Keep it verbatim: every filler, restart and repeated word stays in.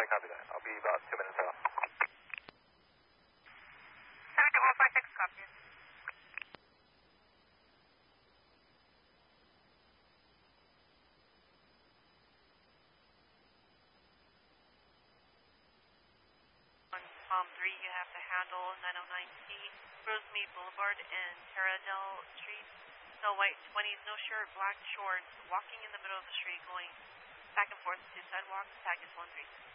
I copy that. I'll be about two minutes out. seven double five six, copy. Palm three, you have to handle nine oh nine T, Rosemead Boulevard and Terradell Street. Snow White twenties, no shirt, black shorts, walking in the middle of the street, going back and forth to sidewalk. Tag is one three six.